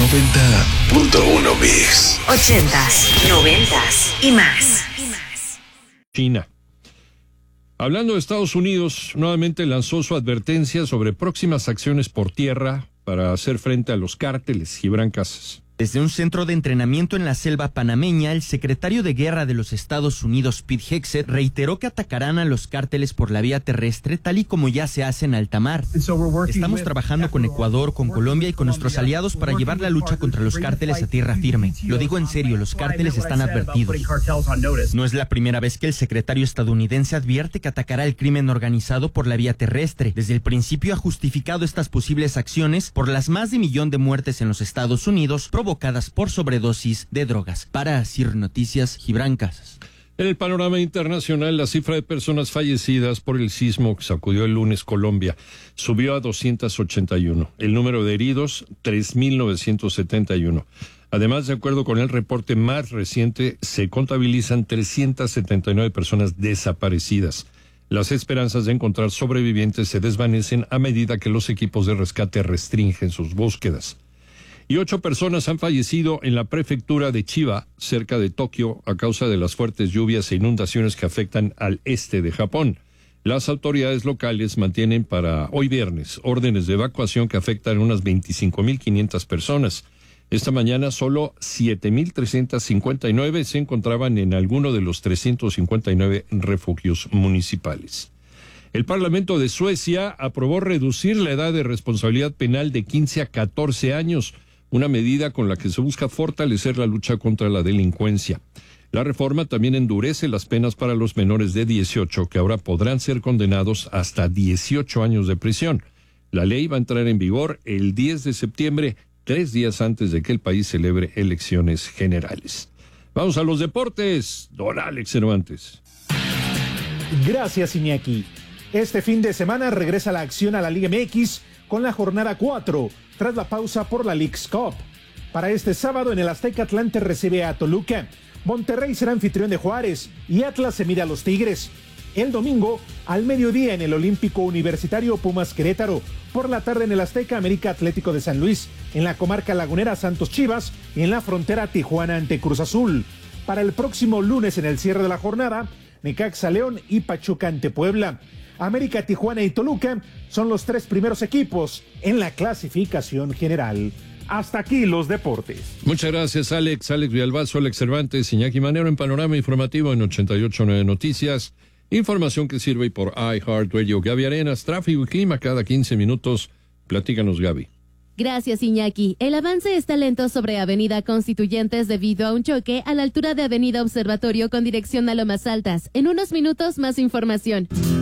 90.1 Mix. 80s, 90s y más. China. Hablando de Estados Unidos, nuevamente lanzó su advertencia sobre próximas acciones por tierra para hacer frente a los cárteles. Gibran Casas. Desde un centro de entrenamiento en la selva panameña, el secretario de Guerra de los Estados Unidos, Pete Hegseth, reiteró que atacarán a los cárteles por la vía terrestre, tal y como ya se hace en alta mar. Estamos trabajando con Ecuador, con Colombia y con nuestros aliados para llevar la lucha contra los cárteles a tierra firme. Lo digo en serio, los cárteles están advertidos. No es la primera vez que el secretario estadounidense advierte que atacará el crimen organizado por la vía terrestre. Desde el principio ha justificado estas posibles acciones por las más de 1 millón de muertes en los Estados Unidos provocadas por sobredosis de drogas. Para Asir Noticias, Gibran Casas. En el panorama internacional, la cifra de personas fallecidas por el sismo que sacudió el lunes Colombia subió a 281. El número de heridos, 3.971. Además, de acuerdo con el reporte más reciente, se contabilizan 379 personas desaparecidas. Las esperanzas de encontrar sobrevivientes se desvanecen a medida que los equipos de rescate restringen sus búsquedas. Y 8 personas han fallecido en la prefectura de Chiba, cerca de Tokio, a causa de las fuertes lluvias e inundaciones que afectan al este de Japón. Las autoridades locales mantienen para hoy viernes órdenes de evacuación que afectan a unas 25.500 personas. Esta mañana solo 7.359 se encontraban en alguno de los 359 refugios municipales. El Parlamento de Suecia aprobó reducir la edad de responsabilidad penal de 15 a 14 años, una medida con la que se busca fortalecer la lucha contra la delincuencia. La reforma también endurece las penas para los menores de 18, que ahora podrán ser condenados hasta 18 años de prisión. La ley va a entrar en vigor el 10 de septiembre, 3 días antes de que el país celebre elecciones generales. Vamos a los deportes. Don Alex Cervantes. Gracias, Iñaki. Este fin de semana regresa la acción a la Liga MX con la jornada 4, tras la pausa por la Leagues Cup. Para este sábado en el Azteca, Atlante recibe a Toluca, Monterrey será anfitrión de Juárez y Atlas se mide a los Tigres. El domingo, al mediodía en el Olímpico Universitario, Pumas Querétaro. Por la tarde en el Azteca, América Atlético de San Luis. En la comarca lagunera, Santos Chivas. Y en la frontera, Tijuana ante Cruz Azul. Para el próximo lunes en el cierre de la jornada, Necaxa León y Pachuca ante Puebla. América, Tijuana y Toluca son los 3 primeros equipos en la clasificación general. Hasta aquí los deportes. Muchas gracias, Alex. Alex Villalbazo, Alex Cervantes, Iñaki Manero en Panorama Informativo en 88.9 Noticias. Información que sirve por iHeartRadio. Gaby Arenas, tráfico y clima cada 15 minutos. Platícanos, Gaby. Gracias, Iñaki. El avance está lento sobre Avenida Constituyentes debido a un choque a la altura de Avenida Observatorio con dirección a Lomas Altas. En unos minutos, más información.